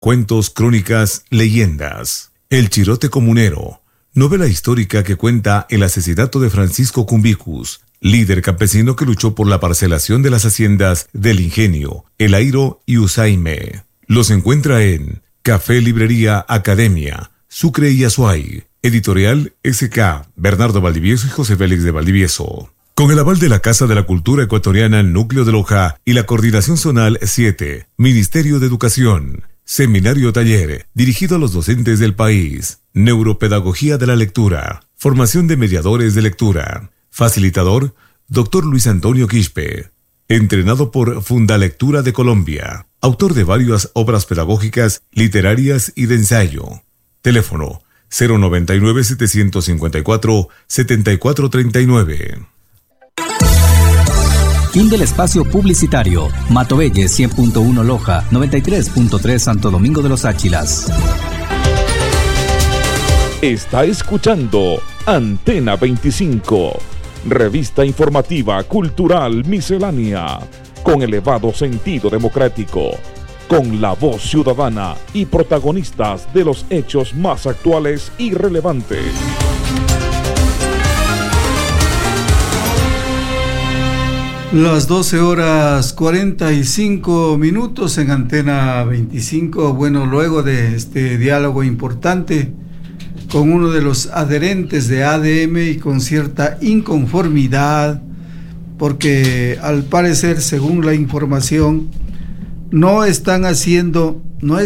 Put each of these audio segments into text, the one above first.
Cuentos, crónicas, leyendas. El Chirote Comunero, novela histórica que cuenta el asesinato de Francisco Cumbicus, líder campesino que luchó por la parcelación de las haciendas del Ingenio, El Airo y Usaime. Los encuentra en Café Librería Academia, Sucre y Azuay. Editorial SK, Bernardo Valdivieso y José Félix de Valdivieso. Con el aval de la Casa de la Cultura Ecuatoriana Núcleo de Loja y la Coordinación Zonal 7, Ministerio de Educación. Seminario taller, dirigido a los docentes del país. Neuropedagogía de la lectura. Formación de mediadores de lectura. Facilitador, Dr. Luis Antonio Quispe. Entrenado por Fundalectura de Colombia. Autor de varias obras pedagógicas, literarias y de ensayo. Teléfono 099-754-7439. Fin del espacio publicitario. Matovelle 100.1 Loja, 93.3 Santo Domingo de los Áchilas. Está escuchando Antena 25, revista informativa cultural miscelánea, con elevado sentido democrático, con la voz ciudadana y protagonistas de los hechos más actuales y relevantes. Las 12:45 en Antena 25. Bueno, luego de este diálogo importante con uno de los adherentes de ADM y con cierta inconformidad, porque al parecer, según la información, no están haciendo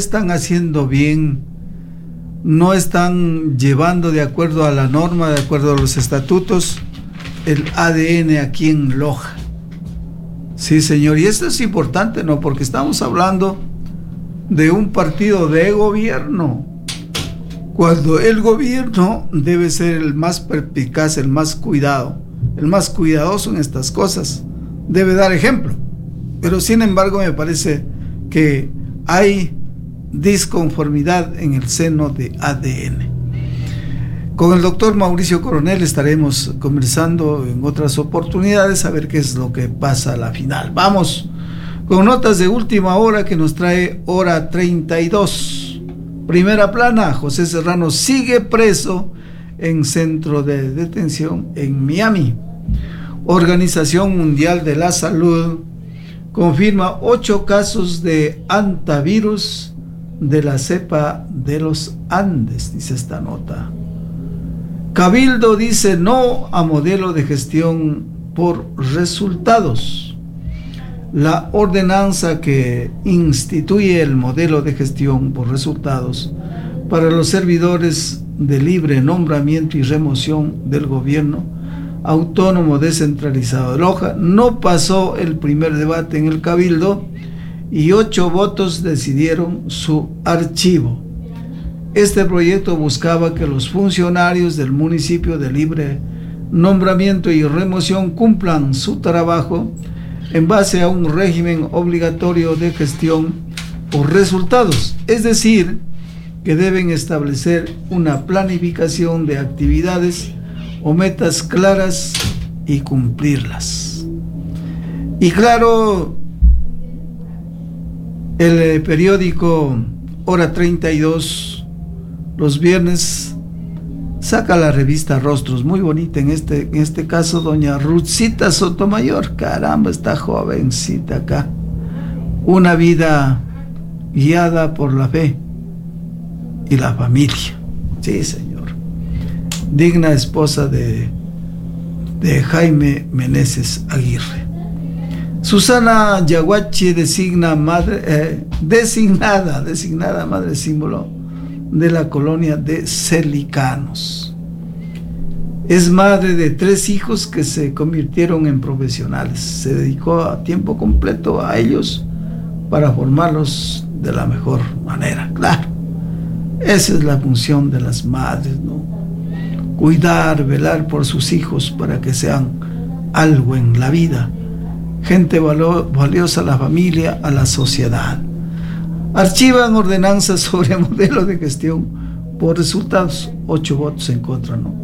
bien, no están llevando de acuerdo a la norma, de acuerdo a los estatutos, el ADN aquí en Loja. Sí, señor, y esto es importante, ¿no? Porque estamos hablando de un partido de gobierno, cuando el gobierno debe ser el más perspicaz, el más cuidado, el más cuidadoso en estas cosas, debe dar ejemplo. Pero sin embargo me parece que hay disconformidad en el seno de ADN. Con el doctor Mauricio Coronel estaremos conversando en otras oportunidades a ver qué es lo que pasa a la final. Vamos con notas de última hora que nos trae Hora 32. Primera plana: José Serrano sigue preso en centro de detención en Miami. Organización Mundial de la Salud confirma 8 casos de hantavirus de la cepa de los Andes, dice esta nota. Cabildo dice no a modelo de gestión por resultados. La ordenanza que instituye el modelo de gestión por resultados para los servidores de libre nombramiento y remoción del gobierno autónomo descentralizado de Loja no pasó el primer debate en el Cabildo y 8 votos decidieron su archivo. Este proyecto buscaba que los funcionarios del municipio de libre nombramiento y remoción cumplan su trabajo en base a un régimen obligatorio de gestión por resultados, es decir, que deben establecer una planificación de actividades o metas claras y cumplirlas. Y claro, el periódico Hora 32 los viernes saca la revista Rostros, muy bonita, en este caso doña Ruthcita Sotomayor. Caramba, esta jovencita acá, una vida guiada por la fe y la familia. Sí, señor, digna esposa de Jaime Meneses Aguirre. Susana Yaguachi designada madre símbolo de la colonia de Celicanos. Es madre de 3 hijos que se convirtieron en profesionales. Se dedicó a tiempo completo a ellos para formarlos de la mejor manera. Claro, esa es la función de las madres, ¿no? Cuidar, velar por sus hijos para que sean algo en la vida. Gente valiosa a la familia, a la sociedad. Archivan ordenanzas sobre modelo de gestión por resultados, 8 votos en contra, ¿no?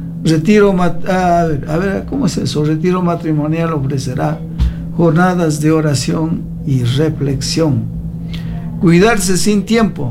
¿Cómo es eso? Retiro matrimonial ofrecerá jornadas de oración y reflexión. Cuidarse sin tiempo.